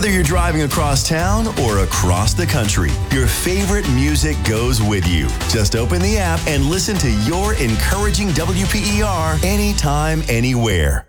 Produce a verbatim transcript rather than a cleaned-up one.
Whether you're driving across town or across the country, your favorite music goes with you. Just open the app and listen to your encouraging W P E R anytime, anywhere.